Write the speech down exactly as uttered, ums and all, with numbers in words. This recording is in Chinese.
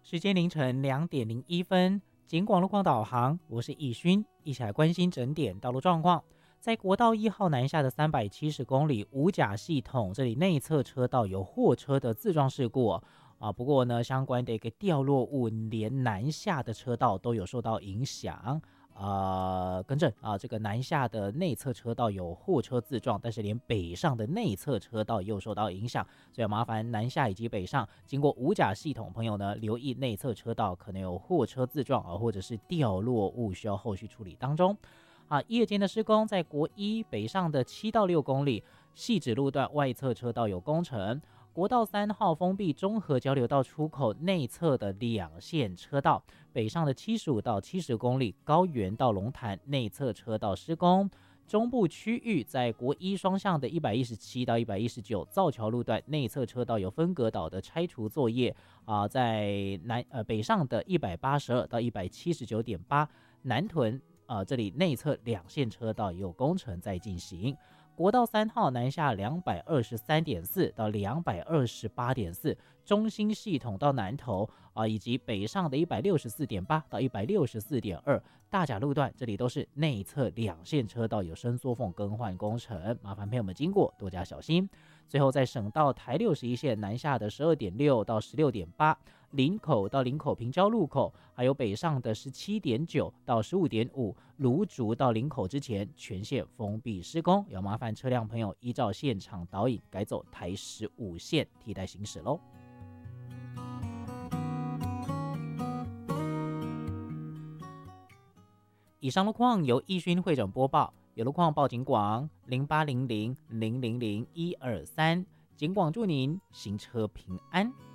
时间凌晨两点零一分，警广路况导航，我是易勋，一起来关心整点道路状况。在国道一号南下的三百七十公里五甲系统，这里内侧车道有货车的自撞事故啊，不过呢，相关的一个掉落物连南下的车道都有受到影响。呃，更正啊，这个南下的内侧车道有货车自撞，但是连北上的内侧车道也有受到影响，所以麻烦南下以及北上经过五甲系统朋友呢，留意内侧车道可能有货车自撞啊，或者是掉落物需要后续处理当中。啊，夜间的施工在国一北上的七到六公里，汐止路段外侧车道有工程。国道三号封闭中和交流道出口内侧的两线车道，北上的七十五到七十公里，高原到龙潭内侧车道施工。中部区域在国一双向的一百一十七到一百一十九造桥路段内侧车道有分隔岛的拆除作业啊，在南呃北上的一百八十二到一百七十九点八南屯呃这里内侧两线车道也有工程在进行。国道三号南下两百二十三点四到两百二十八点四，中心系统到南投啊，以及北上的一百六十四点八到一百六十四点二，大甲路段这里都是内侧两线车道有伸缩缝更换工程，麻烦朋友们经过多加小心。最后在省道台六十一线南下的十二点六到十六点八，林口到林口平交路口，还有北上的十七点九到十五点五，芦竹到林口之前全线封闭施工，要麻烦车辆朋友依照现场导引改走台十五线替代行驶咯。以上路况由易勋会诊播报，有路况报警广零八零零零零零一二三，警广祝您行车平安。